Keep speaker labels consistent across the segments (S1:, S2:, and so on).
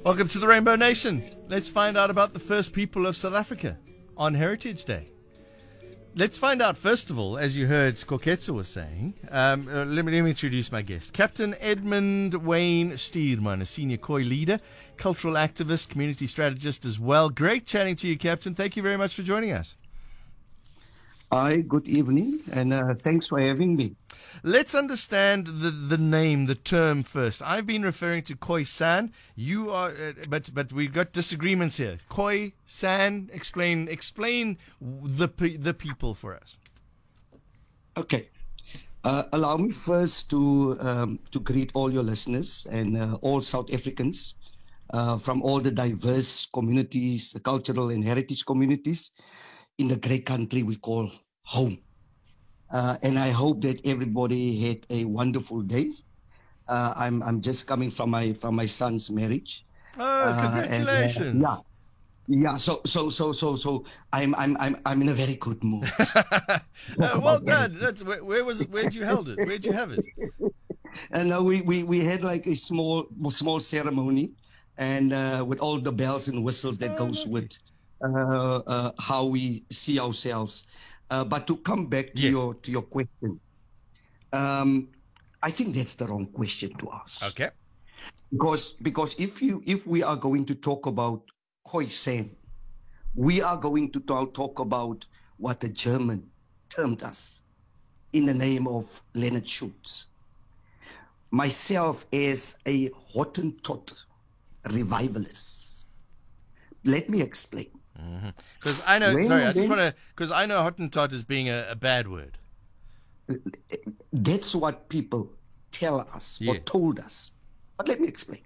S1: Welcome to the Rainbow Nation. Let's find out about the first people of South Africa on Heritage Day. Let's find out, first of all, as you heard Koketso was saying, let me introduce my guest. Captain Edmund Wayne Stuurman, a senior Khoi leader, cultural activist, community strategist as well. Great chatting to you, Captain. Thank you very much for joining us.
S2: Hi, good evening, and thanks for having me.
S1: Let's understand the name, the term first. I've been referring to Khoisan. You are, but we've got disagreements here. Khoisan, explain the people for us.
S2: Okay, allow me first to greet all your listeners and all South Africans from all the diverse communities, the cultural and heritage communities in the great country we call home. And I hope that everybody had a wonderful day. I'm just coming from my son's marriage.
S1: Oh, congratulations!
S2: Yeah. So I'm in a very good mood.
S1: Well done. Where'd you hold it? Where'd you have it?
S2: And we had like a small ceremony, and with all the bells and whistles that goes with how we see ourselves. But to come back to your question, I think that's the wrong question to ask.
S1: Okay.
S2: Because if we are going to talk about Khoisan, we are going to talk about what the German termed us in the name of Leonard Schultz. Myself as a Hottentot revivalist. Let me explain.
S1: Because I know, because I know Hottentot as being a bad word.
S2: That's what people tell us or told us. But let me explain.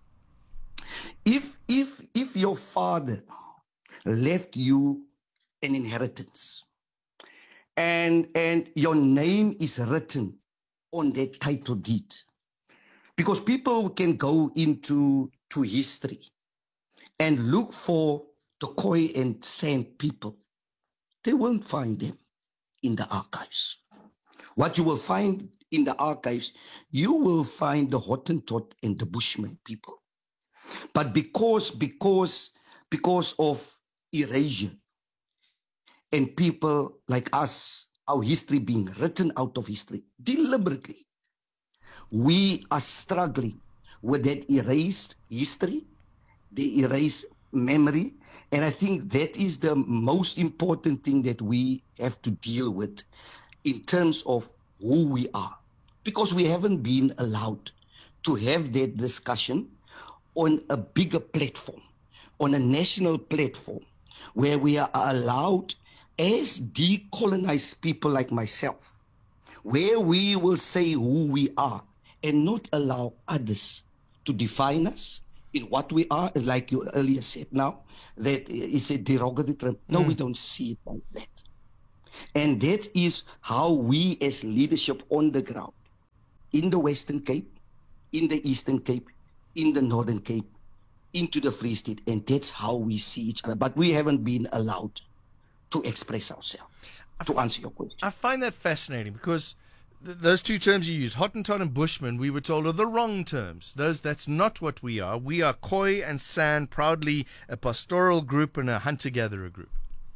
S2: If your father left you an inheritance and your name is written on that title deed, because people can go into history and look for the Khoi and San people, they won't find them in the archives. What you will find in the archives, you will find the Hottentot and the Bushman people. But because of erasure and people like us, our history being written out of history deliberately, we are struggling with that erased history, the erased memory. And I think that is the most important thing that we have to deal with in terms of who we are. Because we haven't been allowed to have that discussion on a bigger platform, on a national platform, where we are allowed as decolonized people like myself, where we will say who we are and not allow others to define us in what we are, like you earlier said now, that is a derogatory term. No, we don't see it like that. And that is how we as leadership on the ground, in the Western Cape, in the Eastern Cape, in the Northern Cape, into the Free State, and that's how we see each other. But we haven't been allowed to express ourselves, to answer your question.
S1: I find that fascinating because those two terms you used, Hottentot and Bushman, we were told are the wrong terms. That's not what we are. We are Khoi and San, proudly a pastoral group and a hunter-gatherer group.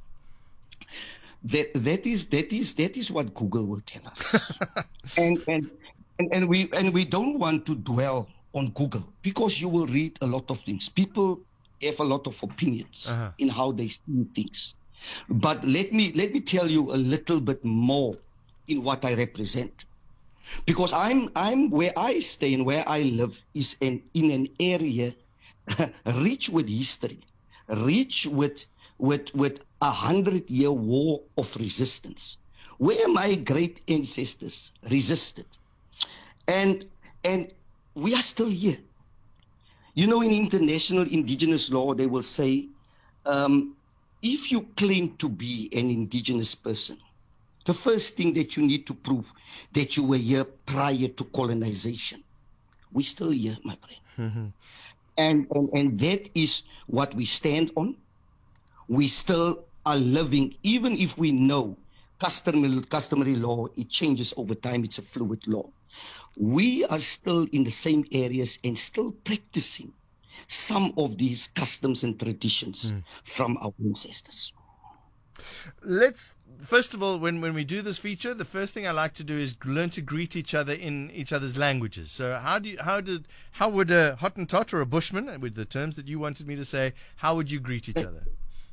S2: That is what Google will tell us. and we don't want to dwell on Google because you will read a lot of things. People have a lot of opinions in how they see things. But let me tell you a little bit more in what I represent, because I'm where I stay and where I live is in an area rich with history, rich with 100-year war of resistance, where my great ancestors resisted, and we are still here. You know, in international indigenous law, they will say, if you claim to be an indigenous person, the first thing that you need to prove that you were here prior to colonization. We're still here, my friend. And that is what we stand on. We still are living, even if we know customary law, it changes over time, it's a fluid law. We are still in the same areas and still practicing some of these customs and traditions from our ancestors.
S1: Let's first of all, when we do this feature, the first thing I like to do is learn to greet each other in each other's languages. So how would a Hottentot or a Bushman, with the terms that you wanted me to say, how would you greet each other?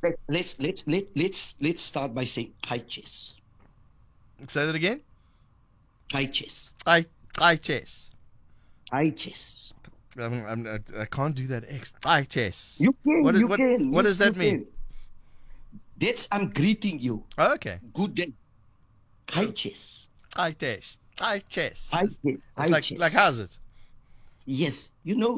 S2: Let's start by saying Taiches.
S1: Say that again.
S2: Taiches.
S1: Taiches.
S2: Taiches.
S1: I can't do that. Taiches.
S2: You can.
S1: What does that mean?
S2: I'm greeting you.
S1: Oh, okay.
S2: Good day. Taiches.
S1: Taiches. Taiches.
S2: It's
S1: like how's it?
S2: Yes. You know,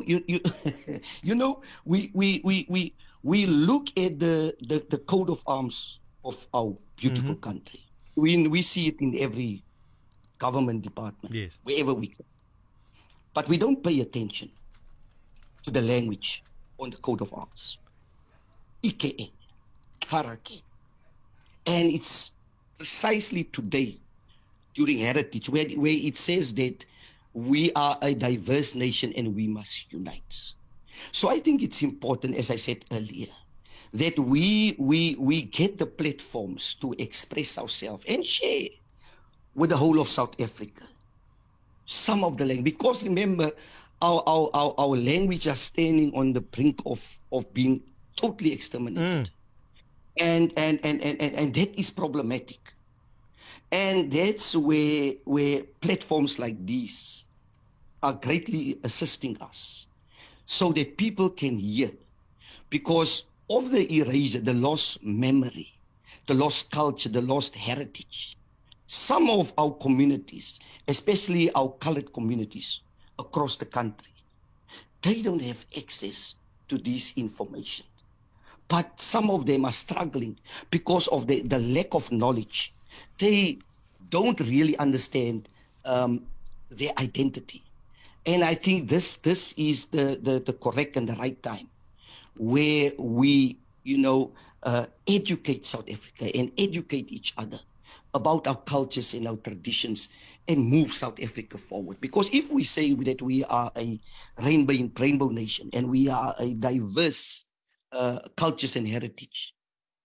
S2: we look at the coat of arms of our beautiful country. We see it in every government department,
S1: yes,
S2: wherever we go. But we don't pay attention to the language on the coat of arms. Ike, Harake. And it's precisely today, during Heritage, where it says that we are a diverse nation and we must unite. So I think it's important, as I said earlier, that we get the platforms to express ourselves and share with the whole of South Africa some of the language. Because remember, our language are standing on the brink of being totally exterminated. And that is problematic. And that's where platforms like these are greatly assisting us so that people can hear. Because of the erasure, the lost memory, the lost culture, the lost heritage, some of our communities, especially our colored communities across the country, they don't have access to this information. But some of them are struggling because of the lack of knowledge. They don't really understand their identity. And I think this is the correct and the right time where we, educate South Africa and educate each other about our cultures and our traditions and move South Africa forward. Because if we say that we are a rainbow nation and we are a diverse cultures and heritage,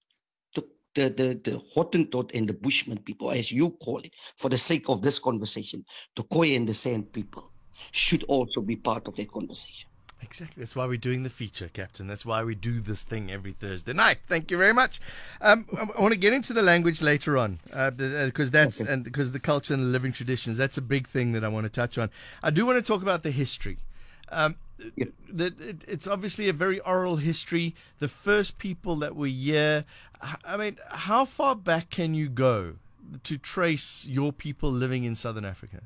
S2: the Hottentot and the Bushman people, as you call it, for the sake of this conversation, the Khoi and the San people should also be part of that conversation.
S1: Exactly. That's why we're doing the feature, Captain. That's why we do this thing every Thursday night. Thank you very much. I want to get into the language later on because because the culture and the living traditions, that's a big thing that I want to touch on. I do want to talk about the history. It's obviously a very oral history. The first people that were here, I mean, how far back can you go to trace your people living in Southern Africa?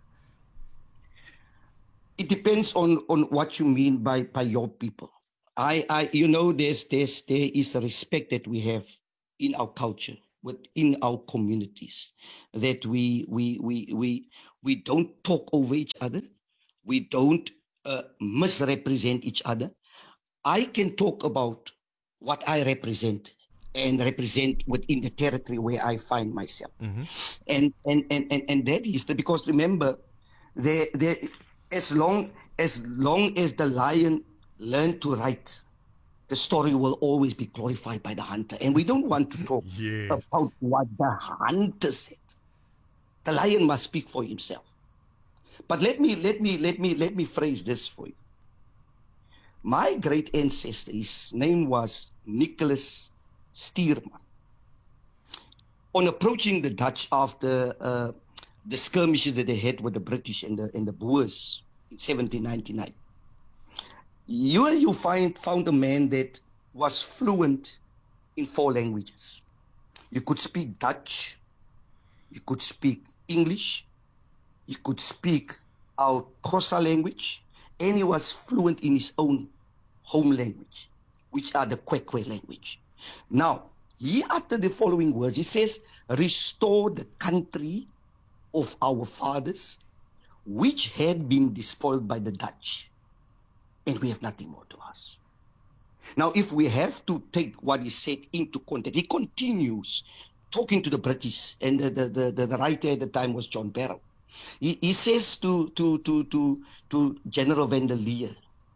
S2: It depends on what you mean by your people. There is a respect that we have in our culture, within our communities, that we don't talk over each other. We don't misrepresent each other. I can talk about what I represent and represent within the territory where I find myself. And that is because remember, as long as the lion learned to write, the story will always be glorified by the hunter. And we don't want to talk about what the hunter said. The lion must speak for himself. But let me phrase this for you. My great ancestor, his name was Nicholas Stuurman. On approaching the Dutch after the skirmishes that they had with the British and the Boers in 1799, you found a man that was fluent in 4 languages. You could speak Dutch, you could speak English, you could speak our Xhosa language, and he was fluent in his own home language, which are the Kwekwe language. Now, he uttered the following words. He says, "Restore the country of our fathers, which had been despoiled by the Dutch, and we have nothing more to ask." Now, if we have to take what he said into context, he continues talking to the British, and the writer at the time was John Barrow. He says to General Vanderleer,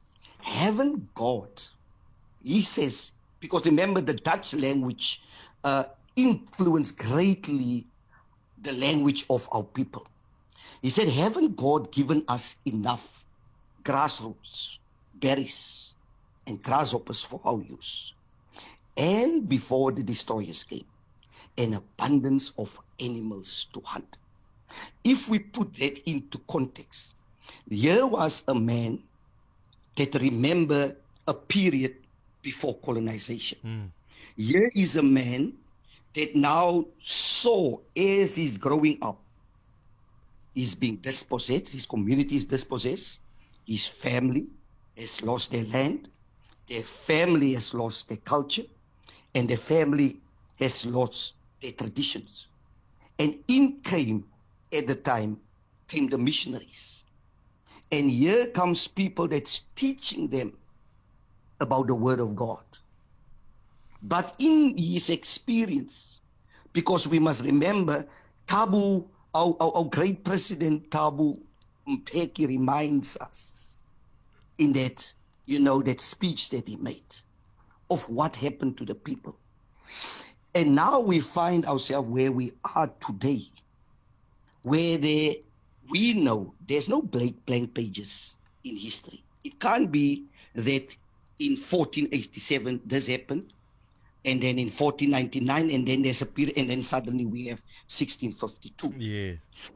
S2: haven't God, he says, because remember the Dutch language influenced greatly the language of our people. He said, haven't God given us enough grassroots, berries, and grasshoppers for our use? And before the destroyers came, an abundance of animals to hunt. If we put that into context, here was a man that remembered a period before colonization. Here is a man that now saw, as he's growing up, he's being dispossessed, his community is dispossessed, his family has lost their land, their family has lost their culture, and their family has lost their traditions. And in came, at the time, came the missionaries. And here comes people that's teaching them about the Word of God. But in his experience, because we must remember, Thabo, our great president, Thabo Mbeki, reminds us in that, that speech that he made of what happened to the people. And now we find ourselves where we are today, where we know there's no blank pages in history. It can't be that in 1487 this happened, and then in 1499, and then there's a period, and then suddenly we have 1652.
S1: Yeah.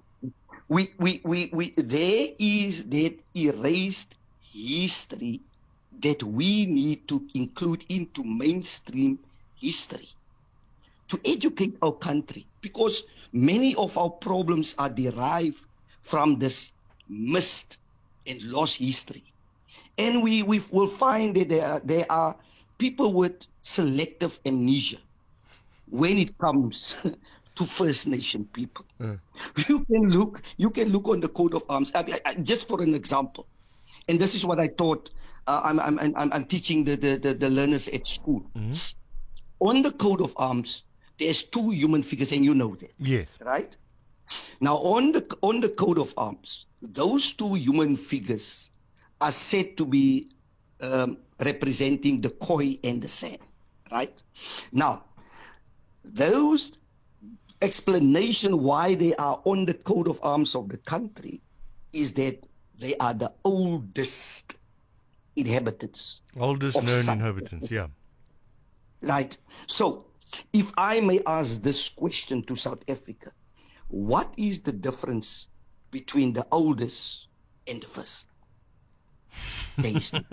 S2: There is that erased history that we need to include into mainstream history to educate our country, because many of our problems are derived from this missed and lost history. And we will find that there are people with selective amnesia when it comes to First Nation people. You can look on the coat of arms. Just for an example, and this is what I taught. I'm teaching the learners at school. On the coat of arms, there's two human figures, and you know that.
S1: Yes.
S2: Right? Now, on the coat of arms, those two human figures are said to be representing the koi and the sand. Right? Now, those explanation why they are on the coat of arms of the country is that they are the oldest inhabitants.
S1: Oldest known inhabitants, yeah.
S2: Right. So, if I may ask this question to South Africa, what is the difference between the oldest and the first? There is no.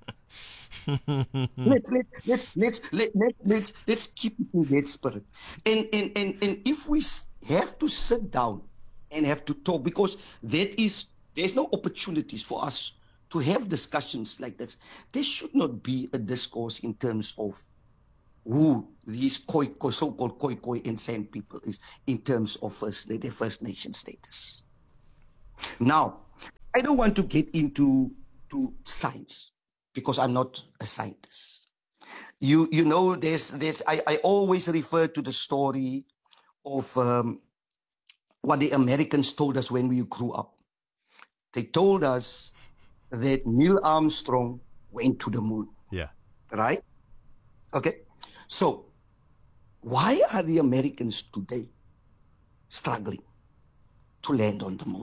S2: Let's keep it in that spirit. And if we have to sit down and have to talk, because there's no opportunities for us to have discussions like this. There should not be a discourse in terms of who these so-called Khoi and San people is in terms of their First Nation status. Now, I don't want to get into science because I'm not a scientist. You know, I always refer to the story of what the Americans told us when we grew up. They told us that Neil Armstrong went to the moon.
S1: Yeah.
S2: Right? Okay. So, why are the Americans today struggling to land on the moon?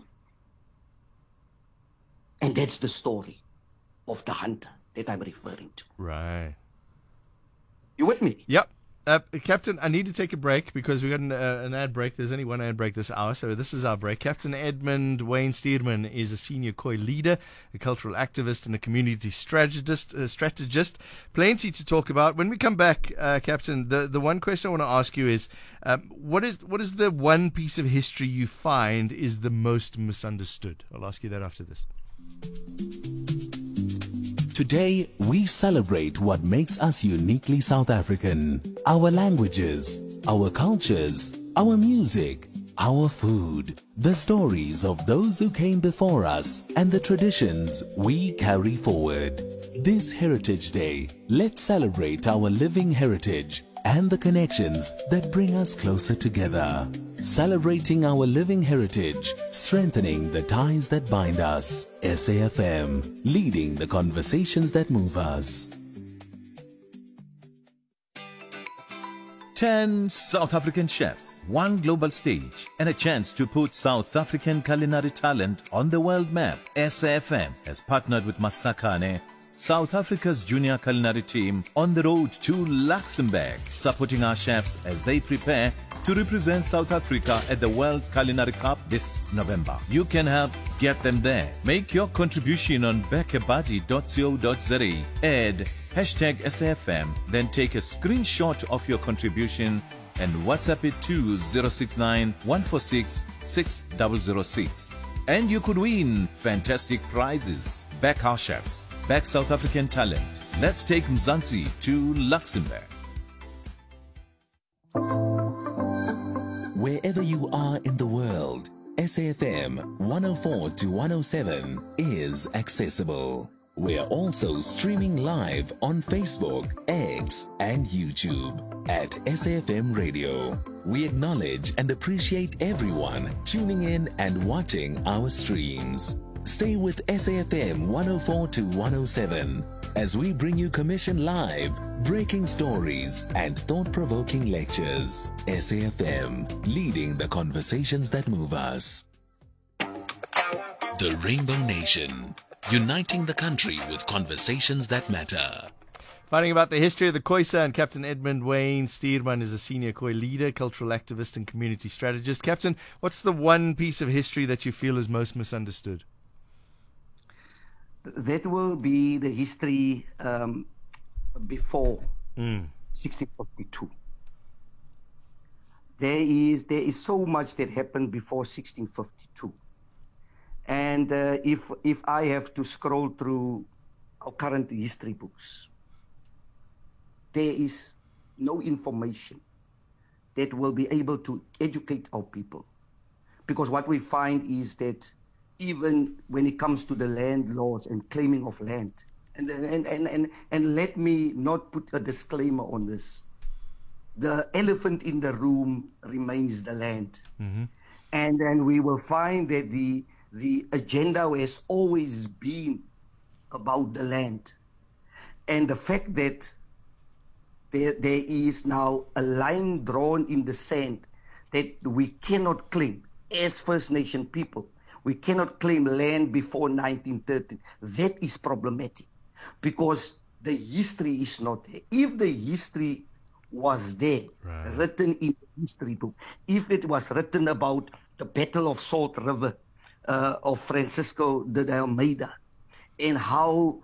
S2: And that's the story of the hunter that I'm referring to.
S1: Right.
S2: You with me?
S1: Yep. Captain, I need to take a break because we got an ad break. There's only one ad break this hour, so this is our break. Captain Edmund Wayne Stearman is a senior Khoi leader, a cultural activist, and a community strategist. Plenty to talk about. When we come back, Captain, the one question I want to ask you is, what is the one piece of history you find is the most misunderstood? I'll ask you that after this.
S3: Today, we celebrate what makes us uniquely South African. Our languages, our cultures, our music, our food, the stories of those who came before us, and the traditions we carry forward. This Heritage Day, let's celebrate our living heritage and the connections that bring us closer together. celebrating our living heritage, strengthening the ties that bind us. SAFM, leading the conversations that move us.
S4: 10 South African chefs, one global stage, and a chance to put South African culinary talent on the world map. SAFM has partnered with Masakane, South Africa's junior culinary team, on the road to Luxembourg, supporting our chefs as they prepare to represent South Africa at the World Culinary Cup this November. You can help get them there. Make your contribution on bekebuddy.co.za. Add #SAFM, then take a screenshot of your contribution and WhatsApp it to 069 146 6006. And you could win fantastic prizes. Back our chefs, back South African talent. Let's take Mzansi to Luxembourg.
S3: Wherever you are in the world, SAFM 104 to 107 is accessible. We're also streaming live on Facebook, X, and YouTube at SAFM Radio. We acknowledge and appreciate everyone tuning in and watching our streams. Stay with SAFM 104 to 107 as we bring you Commission Live, breaking stories, and thought-provoking lectures. SAFM, leading the conversations that move us. The Rainbow Nation, uniting the country with conversations that matter.
S1: Finding about the history of the Khoisan, Captain Edmund Wayne Stuurman is a senior Khoi leader, cultural activist, and community strategist. Captain, what's the one piece of history that you feel is most misunderstood?
S2: That will be the history before 1642. There is so much that happened before 1652. And if I have to scroll through our current history books, there is no information that will be able to educate our people. Because what we find is that even when it comes to the land laws and claiming of land, and let me not put a disclaimer on this, the elephant in the room remains the land. Mm-hmm. And then we will find that the agenda has always been about the land. And the fact that there is now a line drawn in the sand that we cannot claim as First Nation people. We cannot claim land before 1930. That is problematic because the history is not there. If the history was there, written in the history book, if it was written about the Battle of Salt River of Francisco de Almeida and how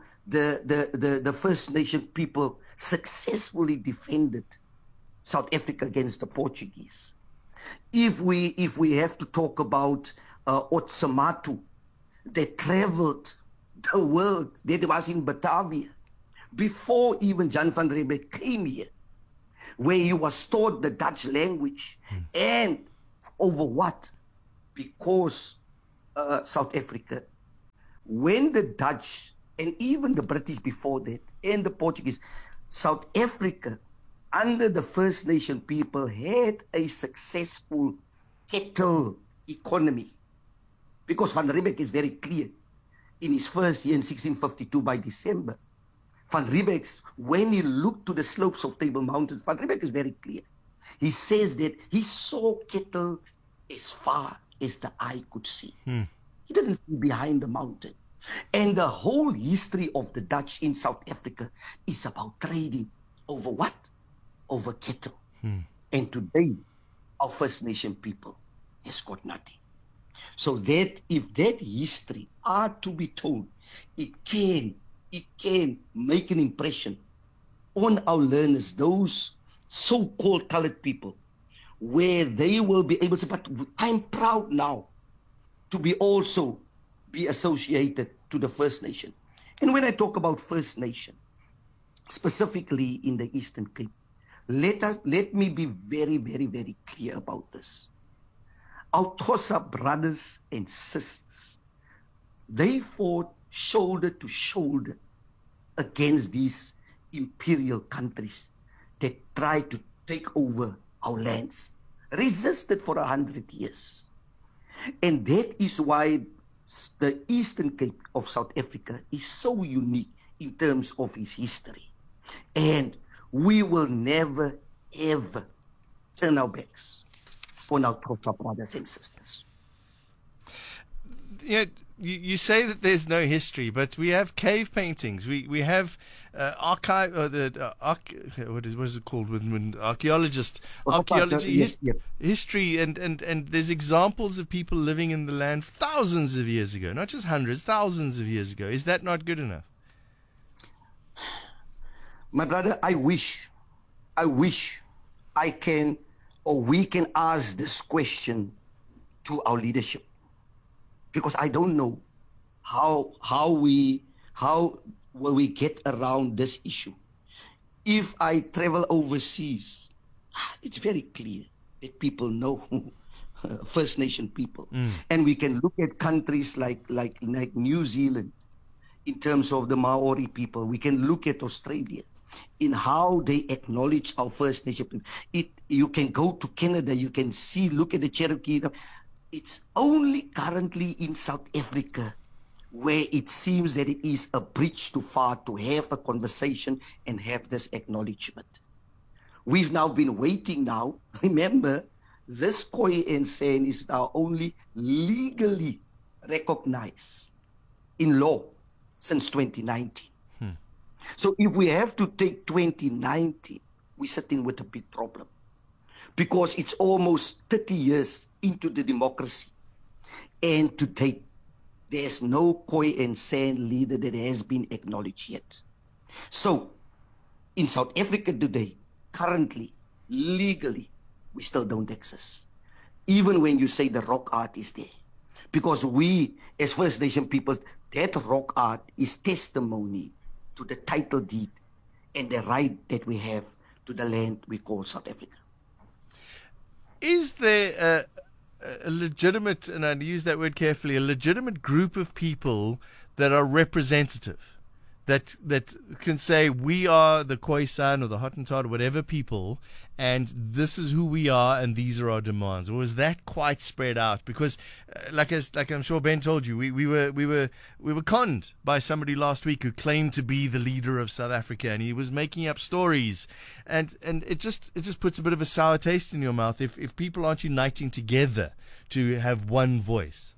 S2: the First Nation people successfully defended South Africa against the Portuguese. If we have to talk about Otsamatu, that traveled the world, that was in Batavia, before even Jan van Riebeeck came here, where he was taught the Dutch language, and over what? Because South Africa, when the Dutch and even the British before that and the Portuguese, South Africa under the First Nation people had a successful cattle economy. Because Van Riebeeck is very clear in his first year in 1652 by December. Van Riebeeck, when he looked to the slopes of Table Mountains, Van Riebeeck is very clear. He says that he saw cattle as far as the eye could see. He didn't see behind the mountain. And the whole history of the Dutch in South Africa is about trading over what? Over cattle. And today, our First Nation people has got nothing. So that if that history are to be told, it can make an impression on our learners, those so-called colored people, where they will be able to say, but I'm proud now to be associated to the First Nation. And when I talk about First Nation, specifically in the Eastern Cape, let me be very, very, very clear about this. Our Xhosa brothers and sisters, they fought shoulder to shoulder against these imperial countries that tried to take over our lands. resisted for 100 years. And that is why the Eastern Cape of South Africa is so unique in terms of its history. And we will never, ever turn our backs on our Xhosa brothers and sisters.
S1: You say that there's no history, but we have cave paintings. We have archive. What is it called when archaeology,
S2: Yes.
S1: history, and there's examples of people living in the land thousands of years ago, not just hundreds, thousands of years ago. Is that not good enough?
S2: My brother, I wish I can, or we can ask this question to our leadership. Because I don't know how will we get around this issue. If I travel overseas, it's very clear that people know First Nation people. And we can look at countries like New Zealand in terms of the Maori people. We can look at Australia in how they acknowledge our First Nation people. You can go to Canada, you can look at the Cherokee. It's only currently in South Africa where it seems that it is a bridge too far to have a conversation and have this acknowledgement. We've now been waiting now. Remember, this Khoi and San is now only legally recognized in law since 2019. So if we have to take 2019, we're sitting with a big problem. Because it's almost 30 years into the democracy. And to date, there's no Khoi and San leader that has been acknowledged yet. So, in South Africa today, currently, legally, we still don't exist. Even when you say the rock art is there. Because we, as First Nation people, that rock art is testimony to the title deed and the right that we have to the land we call South Africa.
S1: Is there a legitimate, and I use that word carefully, a legitimate group of people that are representative, that can say we are the Khoisan or the Hottentot or whatever people, and this is who we are, and these are our demands? Or is that quite spread out? Because, like I'm sure Ben told you, we were conned by somebody last week who claimed to be the leader of South Africa, and he was making up stories, and it just puts a bit of a sour taste in your mouth if people aren't uniting together to have one voice.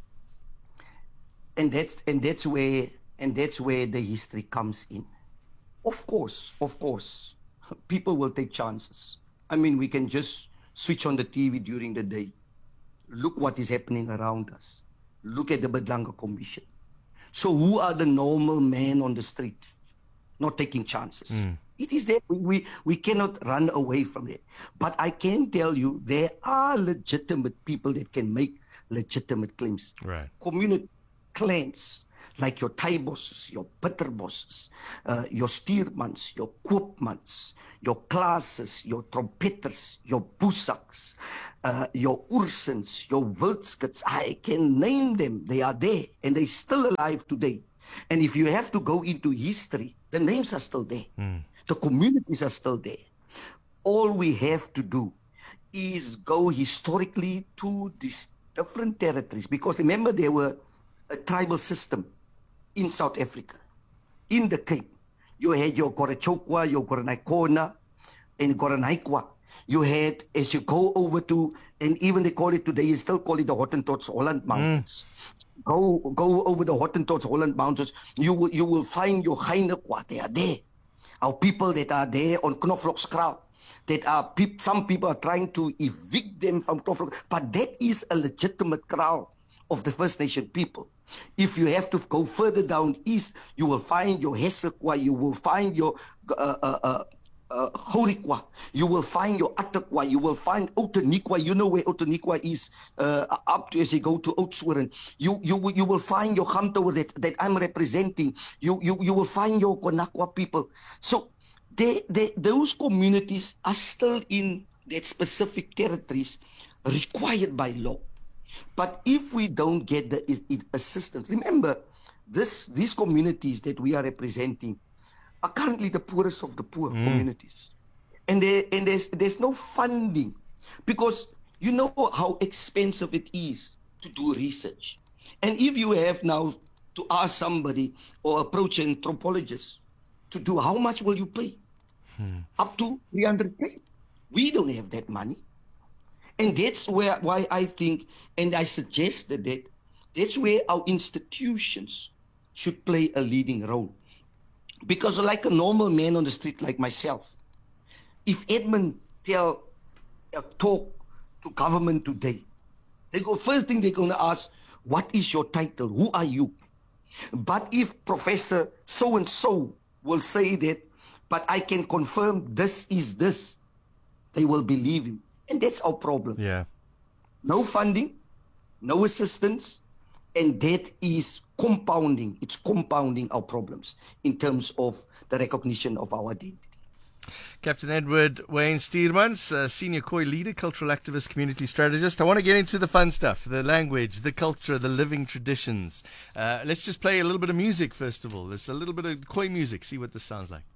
S2: And that's where the history comes in. Of course, people will take chances. I mean, we can just switch on the TV during the day. Look what is happening around us. Look at the Badlanga Commission. So who are the normal men on the street not taking chances? It is there. We cannot run away from it. But I can tell you there are legitimate people that can make legitimate claims.
S1: Right.
S2: Community clans, like your Thai bosses, your Bitter bosses, your Steermans, your Koopmans, your Classes, your Trompetters, your Busaks, your Ursens, your Wildskits. I can name them. They are there and they're still alive today. And if you have to go into history, the names are still there. The communities are still there. All we have to do is go historically to these different territories. Because remember, there were a tribal system in South Africa, in the Cape. You had your Gorachokwa, your Goranaikona, and Goranaikwa. You had, as you go over to, and even they call it today, you still call it the Hottentots Holland Mountains. Go over the Hottentots Holland Mountains, you will find your Heinekwa, they are there. Our people that are there on Knoflokskraal, that are some people are trying to evict them from Knoflok, but that is a legitimate kraal of the First Nation people. If you have to go further down east, you will find your Hesekwa, you will find your Horikwa, you will find your Atakwa, you will find Otanikwa. You know where Otanikwa is, up to as you go to Oudtshoorn. You will find your Gamtower that I'm representing. You will find your Konakwa people. So those communities are still in that specific territories required by law. But if we don't get the assistance, remember, these communities that we are representing are currently the poorest of the poor communities. And there's no funding Because you know how expensive it is to do research. And if you have now to ask somebody or approach an anthropologist to do, how much will you pay? Up to 300K. We don't have that money. And that's why I think, and I suggested that, that's where our institutions should play a leading role. Because like a normal man on the street like myself, if Edmund talk to government today, first thing they're going to ask, what is your title? Who are you? But if Professor so-and-so will say that, but I can confirm this is this, they will believe him. And that's our problem.
S1: Yeah.
S2: No funding, no assistance, and that is compounding. It's compounding our problems in terms of the recognition of our identity.
S1: Captain Edward Wayne Stuurmans, Senior Khoi leader, cultural activist, community strategist. I want to get into the fun stuff, the language, the culture, the living traditions. Let's just play a little bit of music first of all. There's a little bit of Khoi music. See what this sounds like.